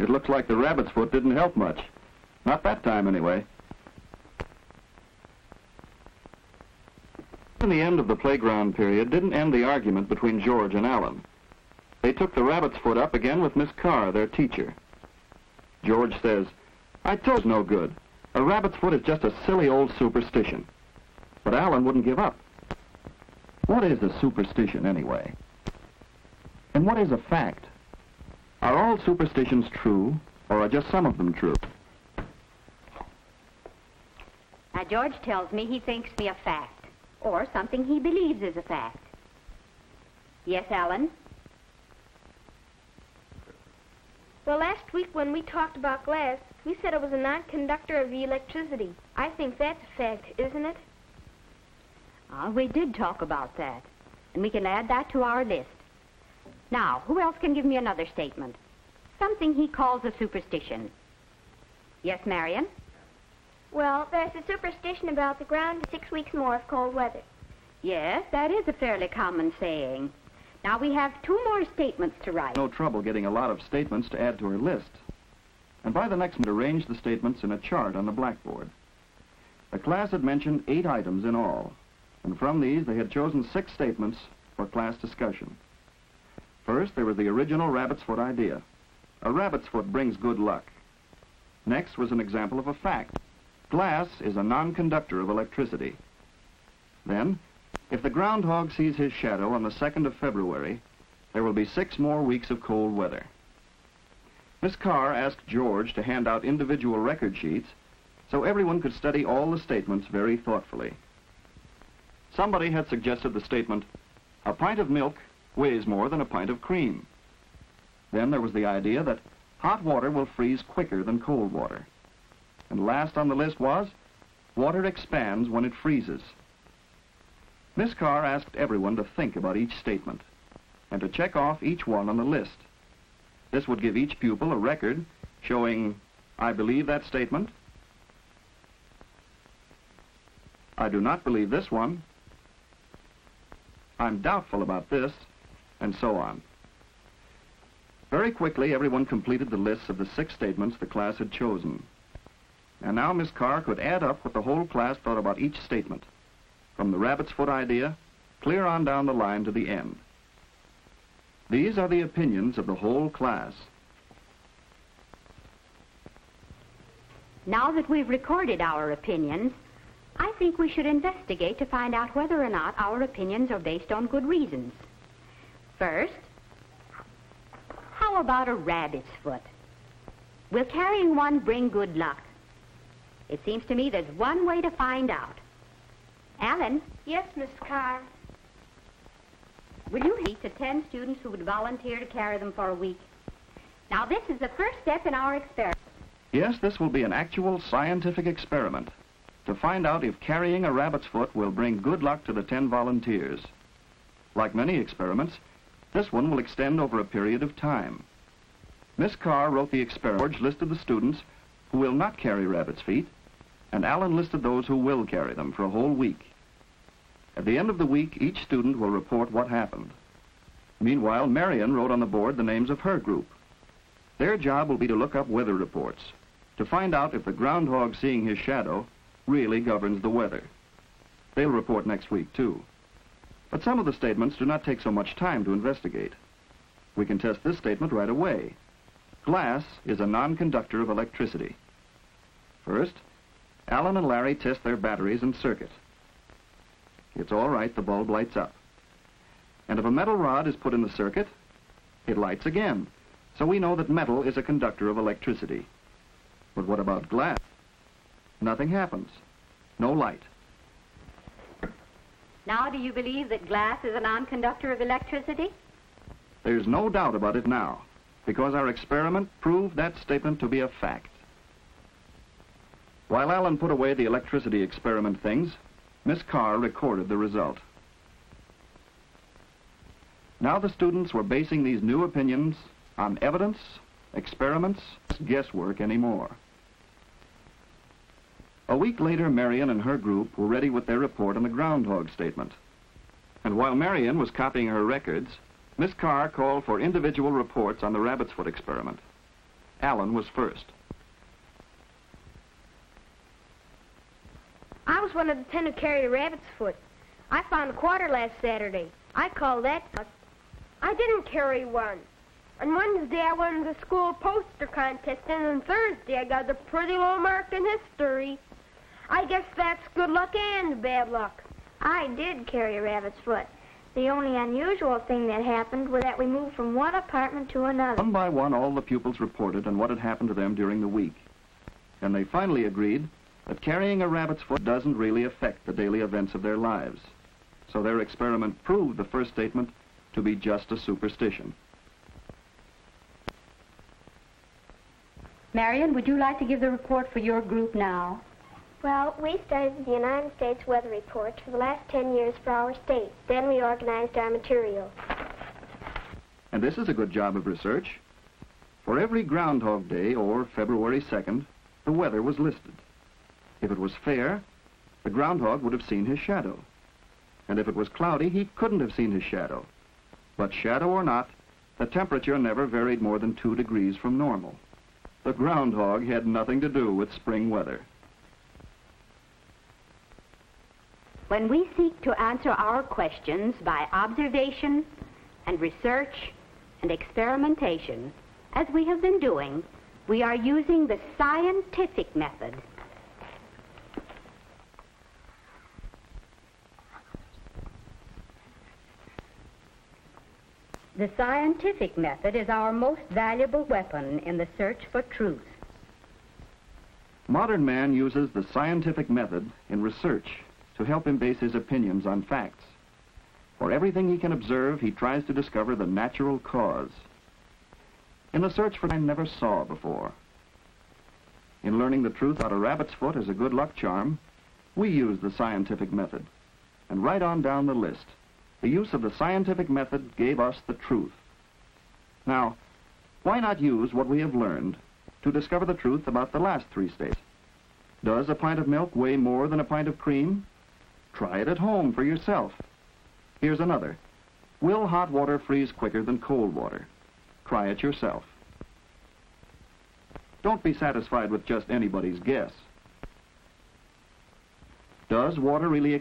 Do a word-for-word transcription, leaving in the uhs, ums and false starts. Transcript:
It looks like the rabbit's foot didn't help much. Not that time, anyway. In the end of the playground period didn't end the argument between George and Alan. They took the rabbit's foot up again with Miss Carr, their teacher. George says, "I told you no good. A rabbit's foot is just a silly old superstition." But Alan wouldn't give up. What is a superstition, anyway? And what is a fact? Are all superstitions true, or are just some of them true? Now, George tells me he thinks me a fact, or something he believes is a fact. Yes, Alan? Well, last week when we talked about glass, we said it was a non-conductor of the electricity. I think that's a fact, isn't it? Ah, we did talk about that, and we can add that to our list. Now, who else can give me another statement? Something he calls a superstition. Yes, Marion? Well, there's a superstition about the ground six weeks more of cold weather. Yes, that is a fairly common saying. Now, we have two more statements to write. No trouble getting a lot of statements to add to her list. And by the next month, arrange the statements in a chart on the blackboard. The class had mentioned eight items in all, and from these they had chosen six statements for class discussion. First, there was the original rabbit's foot idea. A rabbit's foot brings good luck. Next was an example of a fact. Glass is a non-conductor of electricity. Then, if the groundhog sees his shadow on the second of February, there will be six more weeks of cold weather. Miss Carr asked George to hand out individual record sheets so everyone could study all the statements very thoughtfully. Somebody had suggested the statement, "A pint of milk weighs more than a pint of cream." Then there was the idea that hot water will freeze quicker than cold water. And last on the list was, water expands when it freezes. Miss Carr asked everyone to think about each statement and to check off each one on the list. This would give each pupil a record showing, "I believe that statement," "I do not believe this one," "I'm doubtful about this," and so on. Very quickly, everyone completed the lists of the six statements the class had chosen. And now Miss Carr could add up what the whole class thought about each statement, from the rabbit's foot idea, clear on down the line to the end. These are the opinions of the whole class. Now that we've recorded our opinions, I think we should investigate to find out whether or not our opinions are based on good reasons. First, how about a rabbit's foot? Will carrying one bring good luck? It seems to me there's one way to find out. Alan? Yes, Miss Carr. Will you meet the ten students who would volunteer to carry them for a week? Now, this is the first step in our experiment. Yes, this will be an actual scientific experiment to find out if carrying a rabbit's foot will bring good luck to the ten volunteers. Like many experiments, this one will extend over a period of time. Miss Carr wrote the experiment. George listed the students who will not carry rabbit's feet, and Alan listed those who will carry them for a whole week. At the end of the week, each student will report what happened. Meanwhile, Marion wrote on the board the names of her group. Their job will be to look up weather reports, to find out if the groundhog seeing his shadow really governs the weather. They'll report next week, too. But some of the statements do not take so much time to investigate. We can test this statement right away. Glass is a non-conductor of electricity. First, Alan and Larry test their batteries and circuit. It's all right, the bulb lights up. And if a metal rod is put in the circuit, it lights again. So we know that metal is a conductor of electricity. But what about glass? Nothing happens. No light. Now, do you believe that glass is a non-conductor of electricity? There's no doubt about it now, because our experiment proved that statement to be a fact. While Alan put away the electricity experiment things, Miss Carr recorded the result. Now the students were basing these new opinions on evidence, experiments, guesswork anymore. A week later, Marion and her group were ready with their report on the groundhog statement. And while Marion was copying her records, Miss Carr called for individual reports on the rabbit's foot experiment. Alan was first. I was one of the ten who carried a rabbit's foot. I found a quarter last Saturday. I call that luck. I didn't carry one. On Wednesday, I won the school poster contest, and on Thursday, I got a pretty low mark in history. I guess that's good luck and bad luck. I did carry a rabbit's foot. The only unusual thing that happened was that we moved from one apartment to another. One by one, all the pupils reported on what had happened to them during the week. And they finally agreed that carrying a rabbit's foot doesn't really affect the daily events of their lives. So their experiment proved the first statement to be just a superstition. Marion, would you like to give the report for your group now? Well, we studied the United States weather reports for the last ten years for our state. Then we organized our material. And this is a good job of research. For every Groundhog Day or February second, the weather was listed. If it was fair, the groundhog would have seen his shadow. And if it was cloudy, he couldn't have seen his shadow. But shadow or not, the temperature never varied more than two degrees from normal. The groundhog had nothing to do with spring weather. When we seek to answer our questions by observation and research and experimentation, as we have been doing, we are using the scientific method. The scientific method is our most valuable weapon in the search for truth. Modern man uses the scientific method in research to help him base his opinions on facts. For everything he can observe, he tries to discover the natural cause. In the search for what I never saw before. In learning the truth about a rabbit's foot as a good luck charm, we use the scientific method. And right on down the list, the use of the scientific method gave us the truth. Now, why not use what we have learned to discover the truth about the last three states? Does a pint of milk weigh more than a pint of cream? Try it at home for yourself. Here's another. Will hot water freeze quicker than cold water? Try it yourself. Don't be satisfied with just anybody's guess. Does water really